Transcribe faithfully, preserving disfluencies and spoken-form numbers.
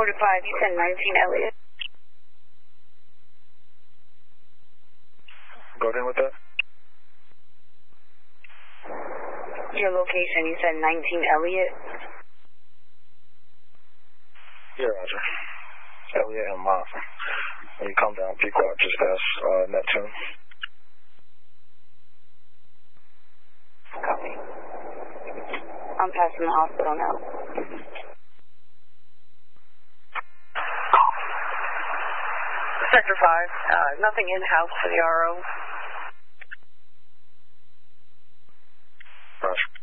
four to five, you said nineteen Elliott. Go ahead with that. Your location, you said nineteen Elliott. Yeah, Roger. Elliott and Moss. When you come down, Pequot, just past uh, Neptune. Copy. I'm passing the hospital now. Sector five, uh, nothing in-house for the R O.